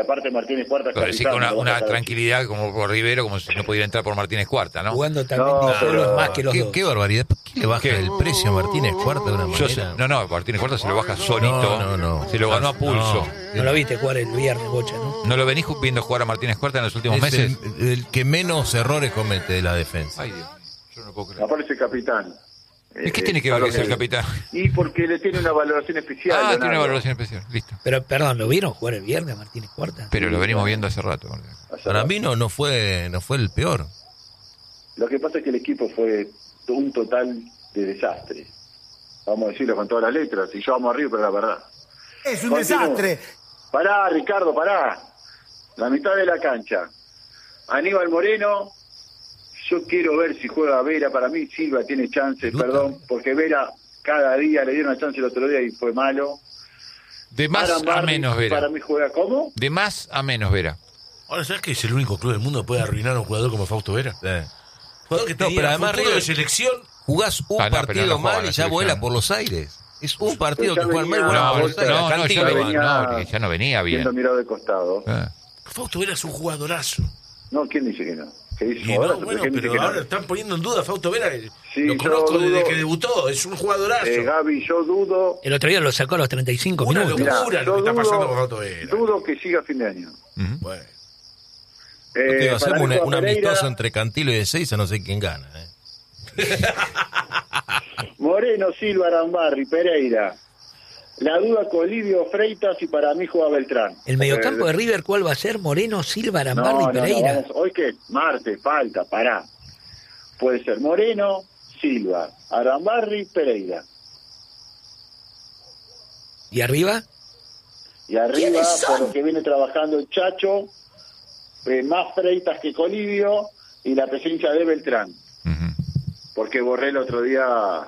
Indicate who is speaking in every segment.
Speaker 1: Aparte Martínez Cuarta es
Speaker 2: Pero sí, con una tranquilidad como por Rivero, como si no pudiera entrar por Martínez Cuarta, ¿no?
Speaker 3: Jugando también solos más que los dos.
Speaker 4: Qué barbaridad. ¿Por qué le baja el precio a Martínez Cuarta de una manera?
Speaker 2: No, Martínez Cuarta se lo baja solito.
Speaker 4: No.
Speaker 2: Se lo ganó a pulso.
Speaker 3: No lo viste jugar el viernes, Bocha, ¿no?
Speaker 2: ¿No lo venís viendo jugar a Martínez Cuarta en los últimos
Speaker 4: Es
Speaker 2: meses?
Speaker 4: el que menos errores comete de la defensa.
Speaker 2: Ay, Dios, yo no puedo creer.
Speaker 1: Aparece capitán.
Speaker 2: ¿Y qué tiene que ver que sea el capitán?
Speaker 1: Y porque le tiene una valoración especial.
Speaker 2: Ah,
Speaker 1: Leonardo.
Speaker 2: tiene una valoración especial, listo.
Speaker 3: Pero, perdón, ¿lo vieron jugar el viernes a Martínez Cuarta?
Speaker 2: Pero lo venimos viendo hace rato.
Speaker 4: Para mí no fue el peor.
Speaker 1: Lo que pasa es que el equipo fue un total de desastre. Vamos a decirlo con todas las letras. Y yo vamos arriba, pero la verdad.
Speaker 5: Es un desastre.
Speaker 1: Pará, Ricardo, pará. La mitad de la cancha. Aníbal Moreno. Yo quiero ver si juega Vera. Para mí Silva tiene chance, perdón, porque Vera cada día le dieron una chance el otro día y fue malo.
Speaker 2: De más a menos Vera.
Speaker 1: Para mí juega ¿cómo?
Speaker 2: De más a menos Vera.
Speaker 6: Ahora, ¿sabes que es el único club del mundo que puede arruinar a un jugador como Fausto Vera? Jugador que tenía
Speaker 4: pero además
Speaker 6: futuro de selección.
Speaker 4: Jugás un partido mal y ya vuela por los aires. Es un partido que juega mal y vuela por los aires.
Speaker 2: Ya no venía bien.
Speaker 1: Siendo mirado de costado.
Speaker 6: Fausto Vera es un jugadorazo.
Speaker 1: No, ¿quién dice que no? ¿Qué dice
Speaker 6: Bueno, pero ahora están poniendo en duda a Fausto Vera.
Speaker 1: Sí,
Speaker 6: lo conozco
Speaker 1: dudo,
Speaker 6: desde que debutó, es un jugadorazo.
Speaker 1: Gaby, yo dudo.
Speaker 3: El otro día lo sacó a los 35
Speaker 6: Una
Speaker 3: minutos.
Speaker 6: locura lo que está pasando con Fausto Vera.
Speaker 1: Dudo que siga a fin de año.
Speaker 6: Bueno.
Speaker 4: Hacemos un amistoso entre Cantilo y de Seiza, no sé quién gana.
Speaker 1: Moreno, Silva, Arambarri, Pereira. La duda con Livio Freitas y para mí juega Beltrán.
Speaker 3: ¿El mediocampo de River cuál va a ser? Moreno, Silva, Arambarri y Pereira.
Speaker 1: Vamos, hoy que martes, falta, pará. Puede ser Moreno, Silva, Arambarri, Pereira.
Speaker 3: ¿Y arriba?
Speaker 1: Y arriba, por lo que viene trabajando el Chacho, más Freitas que Colivio y la presencia de Beltrán. Porque borré el otro día...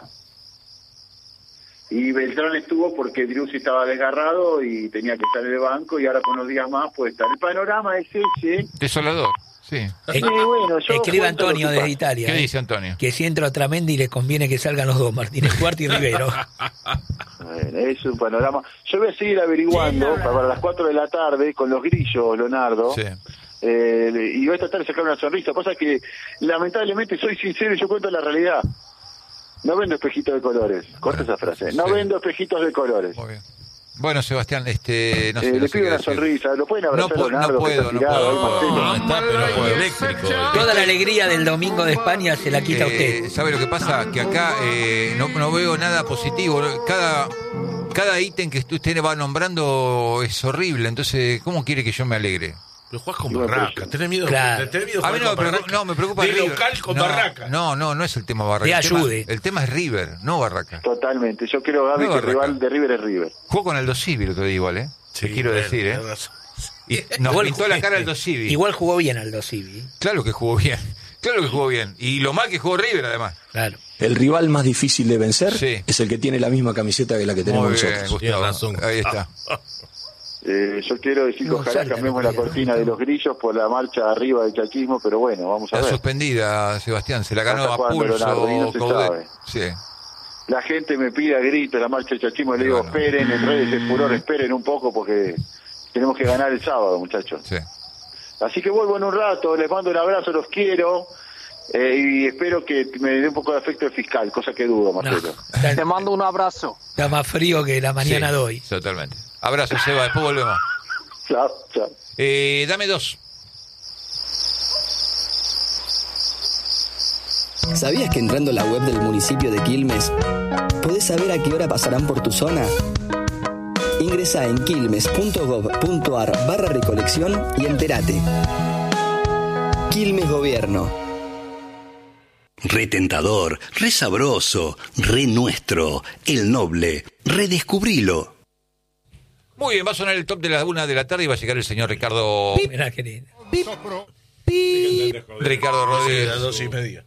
Speaker 1: Y Beltrán estuvo porque Driussi estaba desgarrado y tenía que estar en el banco y ahora con unos días más puede estar. El panorama es ese.
Speaker 2: Desolador, sí.
Speaker 1: Bueno,
Speaker 3: escribe Antonio desde Italia.
Speaker 2: ¿Qué dice Antonio?
Speaker 3: Que si entra Otamendi le conviene que salgan los dos, Martínez Cuarta y Rivero.
Speaker 1: Bueno, es un panorama. Yo voy a seguir averiguando para las 4 de la tarde con los grillos, Leonardo.
Speaker 2: Sí.
Speaker 1: Y voy a tratar de sacar una sonrisa. Cosa que, lamentablemente, soy sincero y yo cuento la realidad. No vendo espejitos de colores. Corta esa frase. No vendo espejitos de colores.
Speaker 2: Muy bien. Bueno, Sebastián, no sé.
Speaker 1: Le pido una sonrisa. ¿Lo pueden abrazar, Leonardo?
Speaker 2: No puedo.
Speaker 4: Eléctrico.
Speaker 3: Toda la alegría del domingo de España se la quita usted.
Speaker 2: ¿Sabe lo que pasa? Que acá no veo nada positivo. Cada ítem que usted va nombrando es horrible. Entonces, ¿cómo quiere que yo me alegre?
Speaker 6: Pero jugás con Barraca. ¿Tenés miedo?
Speaker 3: Claro.
Speaker 6: ¿Tenés miedo
Speaker 2: A mí no me preocupa
Speaker 6: de
Speaker 2: River.
Speaker 6: local con Barraca.
Speaker 2: No es el tema Barraca.
Speaker 3: Le ayude.
Speaker 2: El tema es River, no Barraca.
Speaker 1: Totalmente. Yo creo, Gaby, que el rival de River es River.
Speaker 2: Jugó con Aldo Civi el otro día igual,
Speaker 6: Sí,
Speaker 2: Te quiero decir,
Speaker 6: tenés razón.
Speaker 2: Y nos pintó la cara Aldo Civi.
Speaker 3: Igual jugó bien Aldo Civi.
Speaker 2: Claro que jugó bien. Y lo mal que jugó River, además.
Speaker 3: Claro.
Speaker 7: El rival más difícil de vencer
Speaker 2: Sí.
Speaker 7: es el que tiene la misma camiseta que la que tenemos
Speaker 2: Muy bien,
Speaker 7: nosotros.
Speaker 2: Gustavo.
Speaker 4: razón.
Speaker 2: Ahí está.
Speaker 1: Yo quiero decir que
Speaker 3: No,
Speaker 1: ojalá
Speaker 3: salta,
Speaker 1: cambiemos
Speaker 3: no
Speaker 1: la cortina de los grillos por la marcha arriba del chachismo, pero bueno, vamos a
Speaker 2: Está
Speaker 1: ver.
Speaker 2: suspendida, Sebastián. Se la ganó
Speaker 1: ¿Hasta
Speaker 2: a
Speaker 1: cuándo,
Speaker 2: pulso.
Speaker 1: Leonardo? Y no se
Speaker 2: Coudet.
Speaker 1: sabe.
Speaker 2: Sí.
Speaker 1: La gente me pide a gritos la marcha del chachismo y le digo,
Speaker 2: Bueno.
Speaker 1: esperen, en redes de furor, esperen un poco porque tenemos que ganar el sábado, muchachos.
Speaker 2: Sí.
Speaker 1: Así que vuelvo en un rato, les mando un abrazo, los quiero y espero que me dé un poco de afecto el fiscal, cosa que dudo, Marcelo.
Speaker 8: Te mando un abrazo.
Speaker 3: Está más frío que la mañana
Speaker 2: Sí,
Speaker 3: de hoy.
Speaker 2: Totalmente. Abrazo, Seba. Después volvemos.
Speaker 1: Chao, chao.
Speaker 2: Dame dos.
Speaker 9: ¿Sabías que entrando a la web del municipio de Quilmes podés saber a qué hora pasarán por tu zona? Ingresá en quilmes.gov.ar/recolección y entérate. Quilmes Gobierno.
Speaker 10: Re tentador, re sabroso, re nuestro, el noble. Redescubrilo.
Speaker 2: Muy bien, va a sonar el top de la 1 de la tarde y va a llegar el señor Ricardo.
Speaker 3: Mirá qué lindo.
Speaker 2: Ricardo Rodríguez.
Speaker 6: A las 2:30.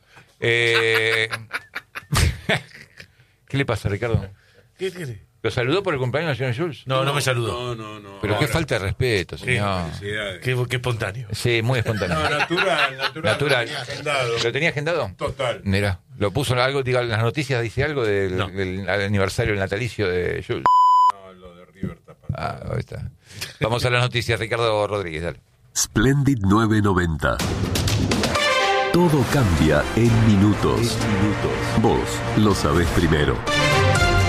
Speaker 2: ¿Qué le pasa, Ricardo?
Speaker 6: ¿Qué?
Speaker 2: ¿Lo saludó por el cumpleaños del señor Jules?
Speaker 6: No me saludó.
Speaker 11: No.
Speaker 2: Pero qué falta de respeto, señor.
Speaker 6: Qué espontáneo.
Speaker 2: Sí, muy espontáneo.
Speaker 11: No, natural.
Speaker 2: Natural. ¿Lo tenía agendado?
Speaker 11: Total.
Speaker 2: Mira, lo puso algo, diga, en las noticias dice algo del aniversario, el natalicio de Jules.
Speaker 11: No, lo de River está
Speaker 2: Ahí está. Vamos a las noticias, Ricardo Rodríguez, dale.
Speaker 8: Splendid 990. Todo cambia en minutos. Vos lo sabés primero.